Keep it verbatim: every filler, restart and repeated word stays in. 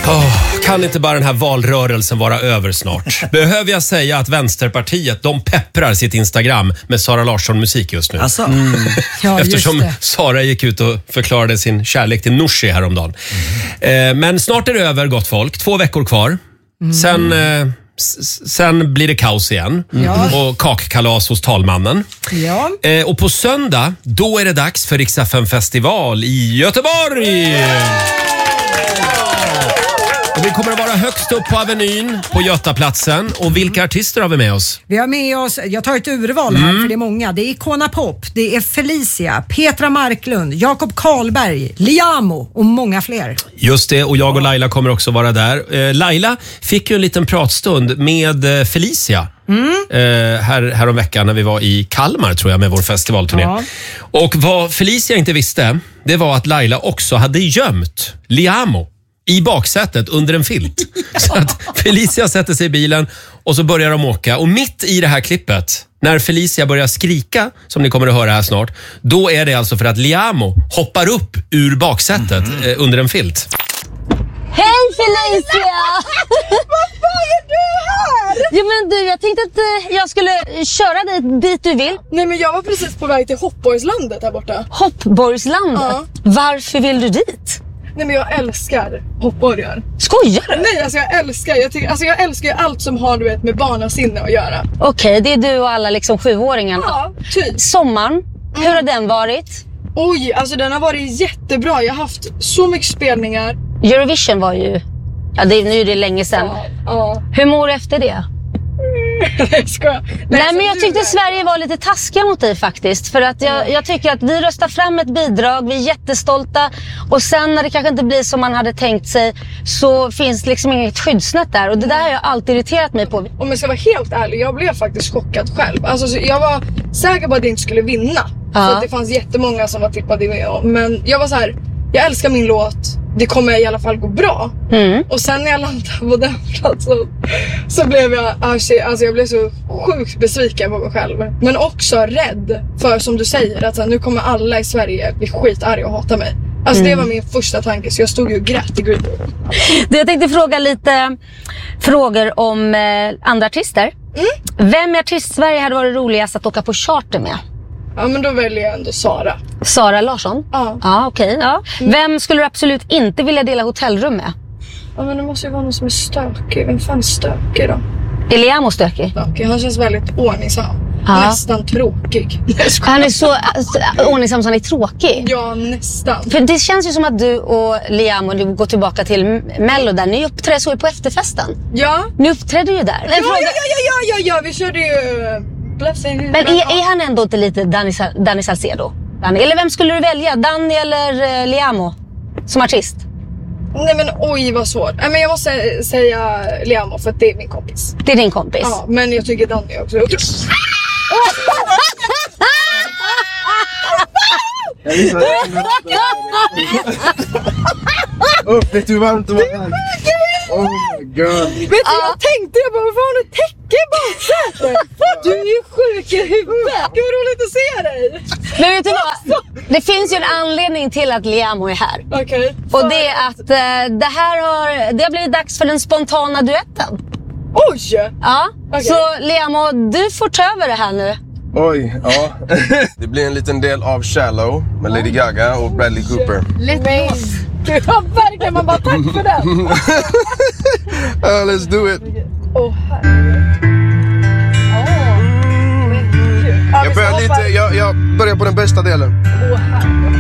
Oh, kan inte bara den här valrörelsen vara över snart? Behöver jag säga att Vänsterpartiet, de pepprar sitt Instagram med Sara Larsson-musik just nu. Alltså. Mm. Ja, Eftersom just det. Sara gick ut och förklarade sin kärlek till Nooshi häromdagen. Mm. Eh, men snart är det över, gott folk. Två veckor kvar. Mm. Sen... Eh, Sen blir det kaos igen Ja. och kakkalas hos talmannen. Ja. Eh, och på söndag, då är det dags för Rix F M-festival i Göteborg. Och vi kommer att vara högst upp på Avenyn på Götaplatsen. Och vilka artister har vi med oss? Vi har med oss, jag tar ett urval här mm. för det är många. Det är Icona Pop, det är Felicia, Petra Marklund, Jakob Karlberg, Liamo och många fler. Just det, och jag och Laila kommer också vara där. Eh, Laila fick ju en liten pratstund med eh, Felicia. Mm. Eh, här, här om veckan när vi var i Kalmar tror jag med vår festivalturné. Ja. Och vad Felicia inte visste, det var att Laila också hade gömt Liamo i baksätet under en filt. Så att Felicia sätter sig i bilen och så börjar de åka. Och mitt i det här klippet, när Felicia börjar skrika, som ni kommer att höra här snart, då är det alltså för att Liamo hoppar upp ur baksätet mm. eh, under en filt. Hej Felicia! Vad fan är du här? Ja men du, jag tänkte att eh, jag skulle köra dig dit du vill. Nej men jag var precis på väg till Hoppborgslandet här borta. Hoppborgslandet? Ja. Varför vill du dit? Nej men jag älskar hoppborgar. Skojar du? Nej alltså jag älskar jag, tycker, alltså jag älskar ju allt som har du vet med barnasinne att göra. Okej, okay, det är du och alla liksom sjuåringarna. Ja, typ. Sommaren, mm. hur har den varit? Oj, alltså den har varit jättebra. Jag har haft så mycket spelningar. Eurovision var ju, ja det, nu är det länge sedan. Ja, ja. Hur mår du efter det? Nej, ska jag. Nej, Nej men jag tyckte Sverige var lite taskiga mot dig faktiskt. För att jag, jag tycker att vi röstar fram ett bidrag, vi är jättestolta. Och sen när det kanske inte blir som man hade tänkt sig, så finns liksom inget skyddsnät där. Och det där har jag alltid irriterat mig på. Om jag ska vara helt ärlig, jag blev faktiskt chockad själv. Alltså så jag var säker på att jag inte skulle vinna. Ja. För att det fanns jättemånga som var tippade med. Men jag var så här, jag älskar min låt. Det kommer i alla fall gå bra. Mm. Och sen när jag landade på den platsen så blev jag, alltså jag blev så sjukt besviken på mig själv. Men också rädd för, som du säger, att nu kommer alla i Sverige bli skitarga och hata mig. Alltså mm. det var min första tanke, så jag stod ju och grät i grunden. Jag tänkte fråga lite frågor om eh, andra artister. Mm. Vem i artist-Sverige hade varit roligast att åka på charter med? Ja, men då väljer jag ändå Sara. Sara Larsson? Ja. Ja, okej. Okay, ja. Mm. Vem skulle du absolut inte vilja dela hotellrum med? Ja, men det måste ju vara någon som är stökig. Vem fan är stökig då? Är Liamo stökig? Stökig. Han känns väldigt ordningsam. Ja. Nästan tråkig. Han är så alltså, ordningsam så han är tråkig? Ja, nästan. För det känns ju som att du och Liamo, du går tillbaka till Mello där. Ni uppträdde så på efterfesten. Ja. Ni uppträdde ju där. Ja, ja, ja, ja, ja, ja. Vi körde ju... Men är, är han ändå inte lite Danny, Danny Salcedo? Danny. Eller vem skulle du välja? Danny eller uh, Liamo som artist? Nej men oj vad svårt. Nej men jag måste säga Liamo för att det är min kompis. Det är din kompis? Ja, men jag tycker Danny också. Upp, vet du hur varmt det var här? Oh my god. Vet du, ah. jag tänkte, jag bara, vad har du täcke i baksätet? Du är ju sjuk i huvudet. Gud roligt att se dig. Men vet du vad? Det finns ju en anledning till att Liamo är här. Okej. Okay. Och det är att uh, det här har, det har blivit dags för den spontana duetten. Oj! Ja, okay. Så Liamo, du får ta över det här nu. Oj, ja. Det blir en liten del av Shallow med Lady Gaga och Bradley Cooper. Let's go. Gud, verkligen, man bara tack för det. uh, let's do it. Åh, oh, herregud. Oh, men gud. Jag börjar lite, jag, jag börjar på den bästa delen. Åh, oh, herregud.